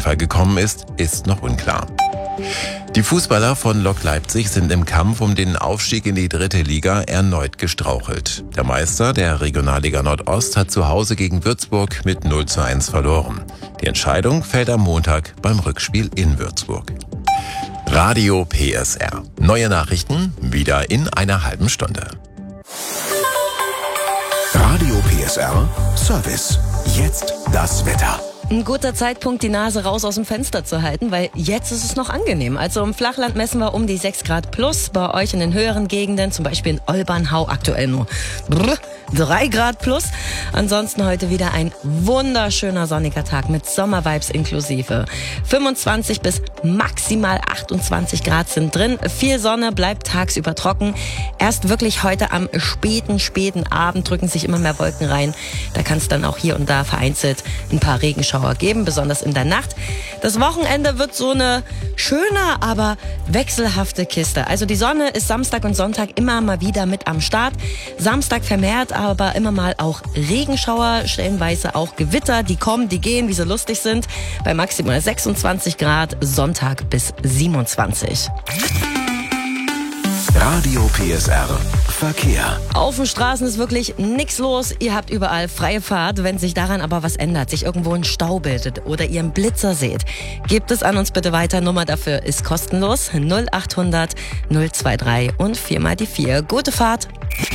Unfall gekommen ist, ist noch unklar. Die Fußballer von Lok Leipzig sind im Kampf um den Aufstieg in die 3. Liga erneut gestrauchelt. Der Meister der Regionalliga Nordost hat zu Hause gegen Würzburg mit 0:1 verloren. Die Entscheidung fällt am Montag beim Rückspiel in Würzburg. Radio PSR. Neue Nachrichten wieder in einer halben Stunde. Radio PSR Service. Jetzt das Wetter. Ein guter Zeitpunkt, die Nase raus aus dem Fenster zu halten, weil jetzt ist es noch angenehm. Also im Flachland messen wir um die 6 Grad plus. Bei euch in den höheren Gegenden, zum Beispiel in Olbernhau, aktuell nur 3 Grad plus. Ansonsten heute wieder ein wunderschöner sonniger Tag mit Sommervibes inklusive. 25 bis maximal 28 Grad sind drin. Viel Sonne, bleibt tagsüber trocken. Erst wirklich heute am späten Abend drücken sich immer mehr Wolken rein. Da kann es dann auch hier und da vereinzelt ein paar Regenschauer geben, besonders in der Nacht. Das Wochenende wird so eine schöne, aber wechselhafte Kiste. Also die Sonne ist Samstag und Sonntag immer mal wieder mit am Start. Samstag vermehrt aber immer mal auch Regenschauer, stellenweise auch Gewitter, die kommen, die gehen, wie sie lustig sind. Bei maximal 26 Grad, Sonntag bis 27. Radio PSR Verkehr. Auf den Straßen ist wirklich nichts los. Ihr habt überall freie Fahrt. Wenn sich daran aber was ändert, sich irgendwo ein Stau bildet oder ihr einen Blitzer seht, gebt es an uns bitte weiter. Nummer dafür ist kostenlos. 0800 023 und 4 mal die 4. Gute Fahrt.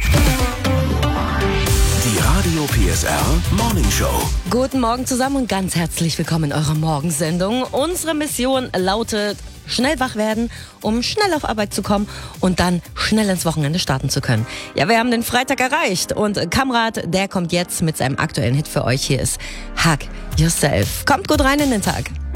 Die Radio PSR Morning Show. Guten Morgen zusammen und ganz herzlich willkommen in eurer Morgensendung. Unsere Mission lautet: schnell wach werden, um schnell auf Arbeit zu kommen und dann schnell ins Wochenende starten zu können. Ja, wir haben den Freitag erreicht und Kamrat, der kommt jetzt mit seinem aktuellen Hit für euch. Hier ist Hug Yourself. Kommt gut rein in den Tag.